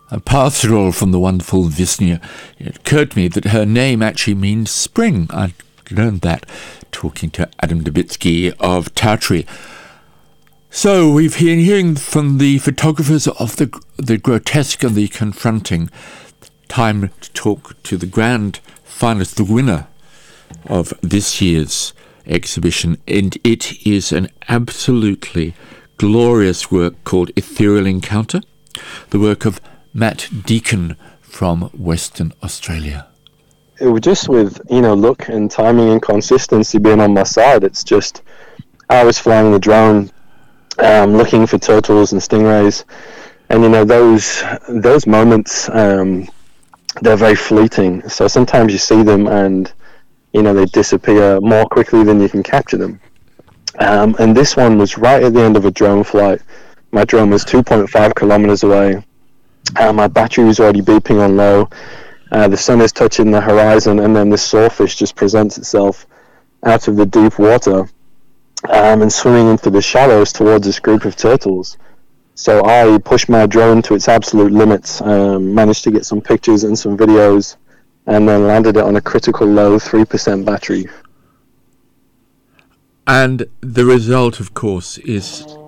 a pastoral from the wonderful Visnia. It occurred to me that her name actually means spring. I learned that talking to Adam Dubitsky of Tartary. So we've been hearing from the photographers of the grotesque and the confronting. Time to talk to the grand finalist, the winner of this year's exhibition, and it is an absolutely glorious work called Ethereal Encounter, the work of Matt Deacon from Western Australia. It was just with, luck and timing and consistency being on my side. It's just, I was flying the drone, looking for turtles and stingrays, and those moments, they're very fleeting. So sometimes you see them and they disappear more quickly than you can capture them. And this one was right at the end of a drone flight. My drone was 2.5 kilometers away. My battery was already beeping on low. The sun is touching the horizon, and then this sawfish just presents itself out of the deep water and swimming into the shallows towards this group of turtles. So I pushed my drone to its absolute limits, managed to get some pictures and some videos, and then landed it on a critical low 3% battery. And the result, of course, is